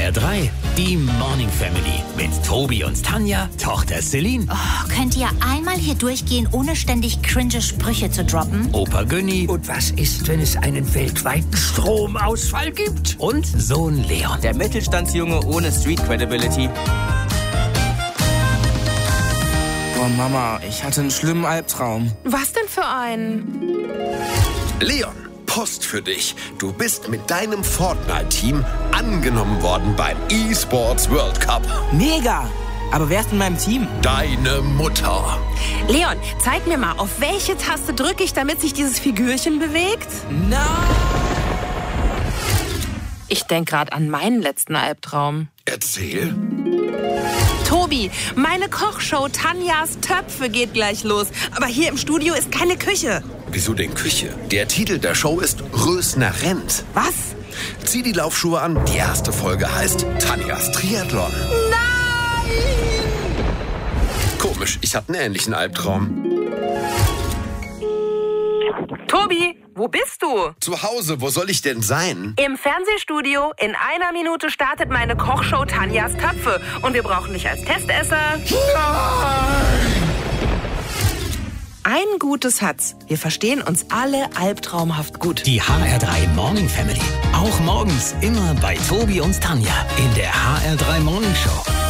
HR3, die Morning Family mit Tobi und Tanja, Tochter Celine. Oh, könnt ihr einmal hier durchgehen, ohne ständig cringe Sprüche zu droppen? Opa Günni. Und was ist, wenn es einen weltweiten Stromausfall gibt? Und Sohn Leon. Der Mittelstandsjunge ohne Street Credibility. Boah, Mama, ich hatte einen schlimmen Albtraum. Was denn für einen? Leon, Post für dich. Du bist mit deinem Fortnite-Team angenommen worden beim eSports World Cup. Mega! Aber wer ist in meinem Team? Deine Mutter. Leon, zeig mir mal, auf welche Taste drücke ich, damit sich dieses Figürchen bewegt? Nein! Ich denke gerade an meinen letzten Albtraum. Erzähl. Tobi, meine Kochshow Tanjas Töpfe geht gleich los. Aber hier im Studio ist keine Küche. Wieso denn Küche? Der Titel der Show ist Rösner rennt. Was? Zieh die Laufschuhe an. Die erste Folge heißt Tanjas Triathlon. Nein! Komisch, ich hatte einen ähnlichen Albtraum. Tobi, wo bist du? Zu Hause, wo soll ich denn sein? Im Fernsehstudio. In 1 Minute startet meine Kochshow Tanjas Töpfe. Und wir brauchen dich als Testesser. Ein gutes hat's. Wir verstehen uns alle albtraumhaft gut. Die HR3 Morning Family. Auch morgens immer bei Tobi und Tanja in der HR3 Morning Show.